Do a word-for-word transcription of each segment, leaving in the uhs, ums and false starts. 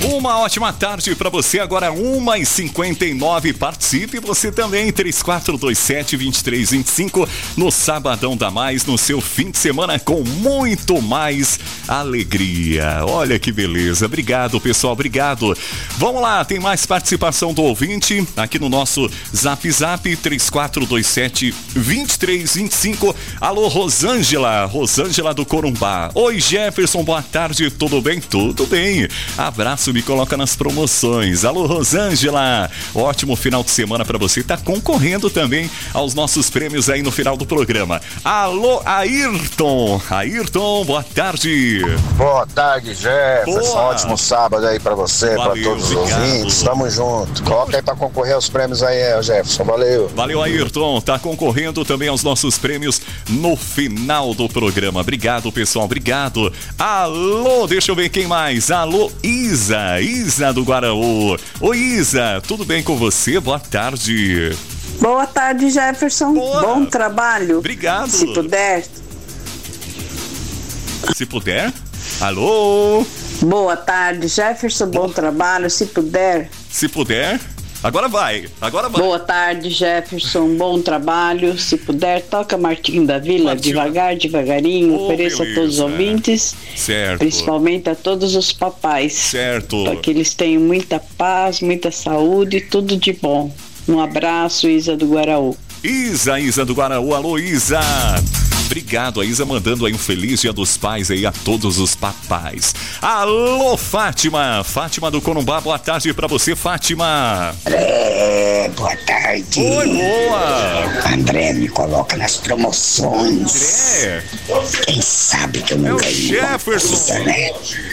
Uma ótima tarde para você, agora uma e cinquenta e nove, participe você também, três quatro dois sete, dois três dois cinco, no Sabadão da Mais, no seu fim de semana com muito mais alegria. Olha que beleza, obrigado pessoal, obrigado. Vamos lá, tem mais participação do ouvinte aqui no nosso Zap Zap, três quatro dois sete, dois três dois cinco. Alô, Rosângela, Rosângela do Corumbá. Oi Jefferson, boa tarde, tudo bem? Tudo bem, abraço, me coloca nas promoções. Alô, Rosângela, ótimo final de semana pra você. Tá concorrendo também aos nossos prêmios aí no final do programa. Alô, Ayrton, Ayrton, boa tarde. Boa tarde, Jefferson. Boa. Ótimo sábado aí pra você, Valeu, pra todos os obrigado. ouvintes. Tamo junto. Coloca aí pra concorrer aos prêmios aí, Jefferson. Valeu. Valeu, Ayrton, tá concorrendo também aos nossos prêmios no final do programa. Obrigado, pessoal, obrigado. Alô, deixa eu ver quem mais. Alô, Isa. Isa do Guaraú. Oi, Isa, tudo bem com você? Boa tarde. Boa tarde, Jefferson. Boa. Bom trabalho. Obrigado. Se puder. Se puder. Alô. Boa tarde, Jefferson. Bom trabalho. Se puder. Se puder. Agora vai, agora vai. Boa tarde, Jefferson. Bom trabalho. Se puder, toca Martinho da Vila, Martinho. devagar, devagarinho. Oh, Ofereça a todos os beleza. ouvintes, Certo. principalmente a todos os papais. Certo. Para que eles tenham muita paz, muita saúde e tudo de bom. Um abraço, Isa do Guaraú. Isa, Isa do Guaraú, alô Isa. Obrigado, a Isa mandando aí um feliz dia dos pais aí a todos os papais. Alô, Fátima, Fátima do Corumbá, boa tarde pra você, Fátima. É, boa tarde. Oi, boa. André, me coloca nas promoções. É, Quem sabe que eu não É o ganhei uma Jefferson. coisa, né?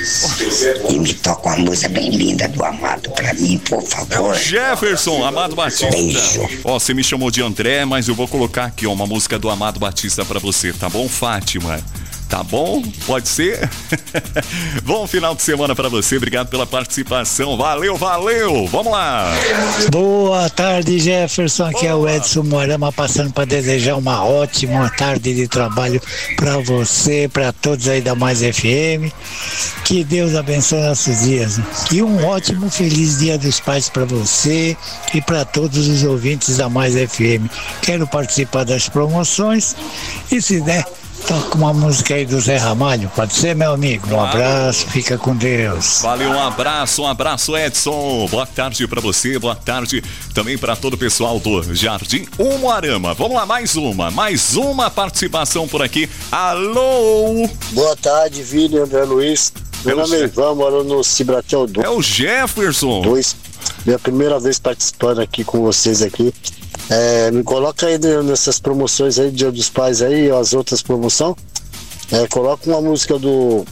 E me toca uma música bem linda do Amado pra mim, por favor. Jefferson, Amado Batista. Beijo. Ó, você me chamou de André, mas eu vou colocar aqui, ó, uma música do Amado Batista pra você, tá bom, Fátima? Tá bom? Pode ser? Bom final de semana pra você, obrigado pela participação. Valeu, valeu! Vamos lá! Boa tarde, Jefferson. Aqui é o Edson Morama passando para desejar uma ótima tarde de trabalho para você, para todos aí da Mais F M. Que Deus abençoe nossos dias. E um ótimo, feliz Dia dos Pais para você e para todos os ouvintes da Mais F M. Quero participar das promoções e, se der, toca uma música aí do Zé Ramalho, pode ser, meu amigo? Um Claro. abraço, fica com Deus. Valeu, um abraço, um abraço, Edson. Boa tarde pra você, boa tarde também pra todo o pessoal do Jardim Umuarama. Vamos lá, mais uma, mais uma participação por aqui. Alô! Boa tarde, Vini, André Luiz. Meu É o nome é Je- Ivan, moro no Cibratel É o Jefferson. dois. Minha primeira vez participando aqui com vocês aqui. É, me coloca aí nessas promoções aí, Dia dos Pais aí, as outras promoções. É, coloca uma música do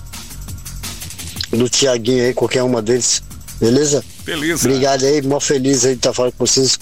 do Tiaguinho aí, qualquer uma deles, beleza? Beleza. Obrigado aí, mó feliz aí de estar falando com vocês.